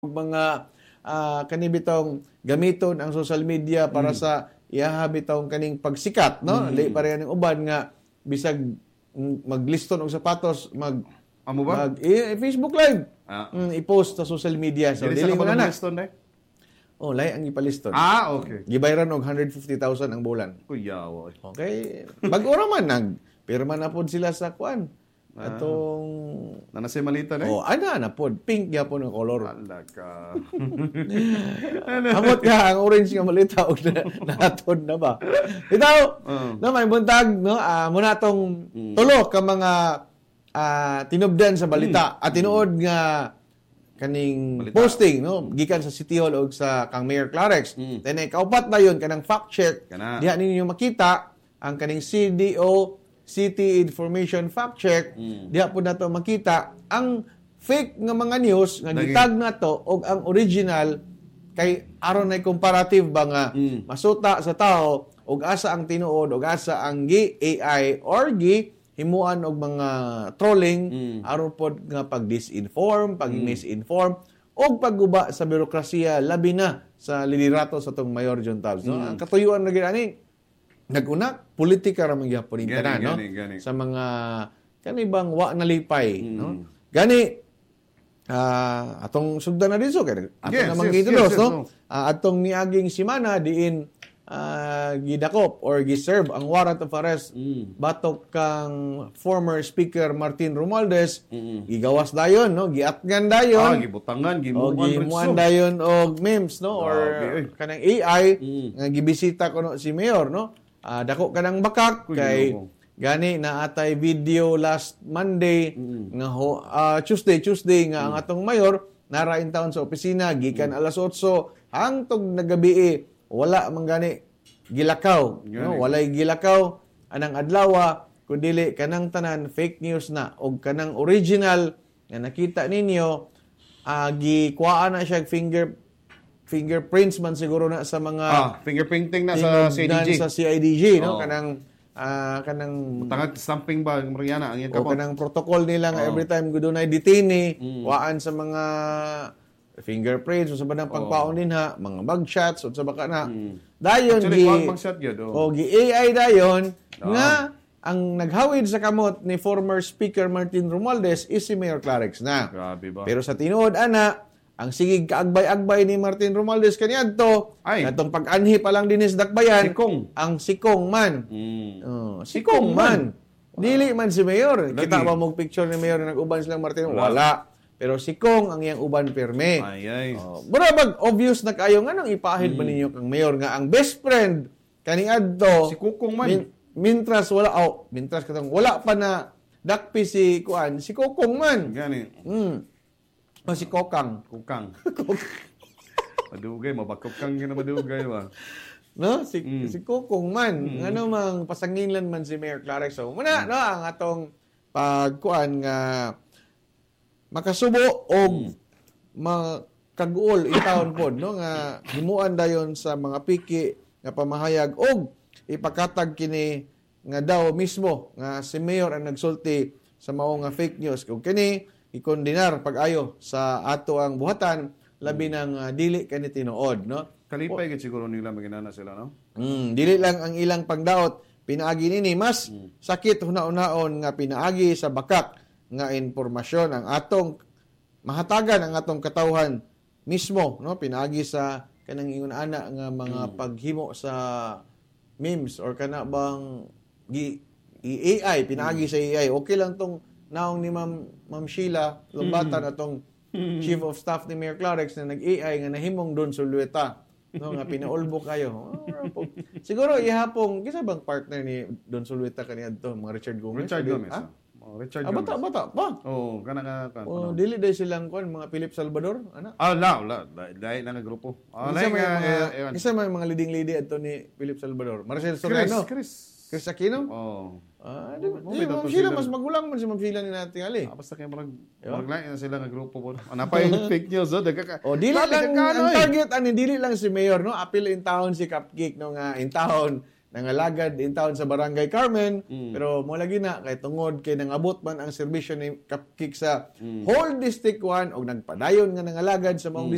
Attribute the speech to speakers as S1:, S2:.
S1: mga kanibitong gamiton ang social media para sa ihahabitong kaning pagsikat, no? Li pareha ng uban nga bisag magliston og sapatos,
S2: Amo ba?
S1: Facebook Live. I-post sa social media. So
S2: Dili sa
S1: mo na.
S2: liston na.
S1: Oh, lay ang ipaliston.
S2: Okay.
S1: Gibayran og 150,000 ang bulan.
S2: Kuyaw.
S1: Okay. Bag-ora man pirma na pod sila sa kuan. Atong
S2: Nanasay malita na.
S1: ana na pod pink gyapon ang color.
S2: Alaka.
S1: Amot ka ang orange nga malita og natod na ba. Itaw, na may buntag no, muna tong tulo ka mga tinubdan sa balita at tinuod nga kaning balita. Posting no gikan sa City Hall og sa kang Mayor Clarex. Then kaupat na yon kanang fact check. Diha ninyo makita ang kaning CDO City Information Fact Check. Diha po na to makita ang fake nga mga news nga gitag na to og ang original kay aron na comparative ba nga masuta sa tao og asa ang tinuod og asa ang AI or himuan og mga trolling aron pod nga pag-disinform, pag-misinform og pagguba sa birokrasiya labi na sa liderato sa tong Mayor John Tabs. No? Ang katuyuan na gani naguna politika ra man gyapon tanan no sa mga kanibang wa nalipay no gani atong sugdan na diso kay atong namang gitulos no atong niaging semana diin gidakop or giserve ang warrant of arrest batok kang former speaker Martin Romualdez gigawas dayon no giatngan dayon
S2: gibutangan
S1: gimuan dayon og memes no or kanang AI nga gibisita kuno si mayor no. Dako ka ng bakak kay gani na atay video last Monday nga Tuesday nga ang atong mayor nara in town sa opisina gikan alas 8 hangtod nagabi wala man gani gilakaw no walay gilakaw anang adlaw kundi kanang tanan fake news na og kanang original nga nakita ninyo gikuhaan na siya fingerprints man siguro na sa mga
S2: fingerprinting na sa CIDG.
S1: Sa CIDG no kanang
S2: tangag stamping ba Mariana ang yan kapon.
S1: Kanang protocol nila nga every time gudunay detainee waan sa mga fingerprints sa banang pagpaon dinha mga mugshots sa baka na dayon
S2: mugshot gyud
S1: AI dayon nga ang naghawid sa kamot ni former speaker Martin Romualdez is si Mayor Clarex na.
S2: Grabe ba?
S1: Pero sa tinuod ana ang sigig kaagbay-agbay ni Martin Romualdez kaniadto atong pag-anhi pa lang dinis dakbayan ang sikong man. Sikong man. Dili man si mayor. Kita ba mo picture ni mayor na nag-uban silang Martin? Wala. Pero sikong ang iyang uban pirme. Burabag obvious na kayo nga nang ipahid ba ninyo kang mayor nga ang best friend kaniadto
S2: si Kukong man.
S1: Mintras katong wala pa na dakpi si kuan si Kukong man.
S2: Gani.
S1: Si Kokang.
S2: Madugay, mabakokang yun na madugay ba?
S1: No? Si Kokong man. Ano mang pasanginlan man si Mayor Clarex. So, muna, no, ang atong pagkuan nga makasubo o makaguol itawon pod, no? Nga himuan dayon sa mga piki nga pamahayag o ipakatag kini nga daw mismo nga si Mayor ang nagsulti sa mao nga fake news. Kung kini ikondinar pag-ayo sa ato ang buhatan labi ng dili kani tinuod no
S2: kalipay gid siguro nila maginana sila no
S1: dili lang ang ilang pangdaot pinaagi nini mas sakit hunaon-hunaon nga pinaagi sa bakak nga impormasyon ang atong mahatagan ang atong katawhan mismo no pinaagi sa kanang ingon ana nga mga paghimo sa memes or kana bang AI pinaagi sa AI okay lang tong naong ni Ma'am Sheila Lumbatan atong Chief of Staff ni Mayor Clarex na nag-AI nga nahimong Don Sulueta no nga pinaulbo kayo. Siguro ihapong kisa bang partner ni Don Sulueta kaniadto mga Richard Gomez.
S2: Richard Gomez
S1: bata pa.
S2: Kana
S1: dili day silang kuan mga Philip Salvador ana.
S2: Dai na nga grupo.
S1: Isa may mga leading lady adto ni Philip Salvador. Marcel Soriano. Chris Aquino? Ma'am Sheila, mas magulang man si Ma'am Sheila ni natin ali.
S2: Basta kayo maraglain na sila nga grupo po. Napay fake news.
S1: Dili lang, ang target, dili lang si Mayor, no? Apil in town si Cupcake, no? Nga in town, nangalagad in town sa Barangay Carmen. Pero mo lagi na, kay tungod, kay nangabot man ang serbisyo ni Cupcake sa whole District 1, o nagpadayon nga nangalagad sa maong